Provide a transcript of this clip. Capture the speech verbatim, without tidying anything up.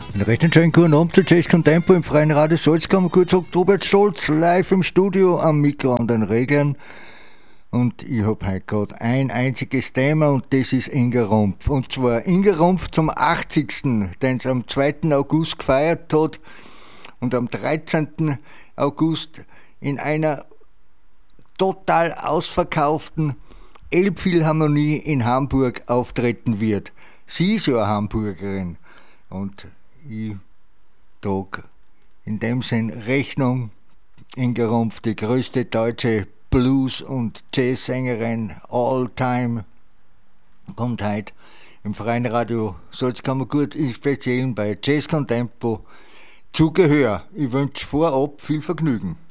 Einen recht schönen guten Abend zu Jazz Contempo im Freien Radio Salzkammer. Kurz sagt Robert Stolz, live im Studio am Mikro an den Reglern. Und ich habe heute gerade ein einziges Thema und das ist Inga Rumpf. Und zwar Inga Rumpf zum achtzigsten, den sie am zweiten August gefeiert hat und am dreizehnten August in einer total ausverkauften Elbphilharmonie in Hamburg auftreten wird. Sie ist ja eine Hamburgerin und ich trage in dem Sinn Rechnung. Inga Rumpf, die größte deutsche Blues- und Jazzsängerin all time, kommt heute im Freien Radio Salzkammergut, im Speziellen bei Jazz Contempo zu Gehör. Ich wünsche vorab viel Vergnügen.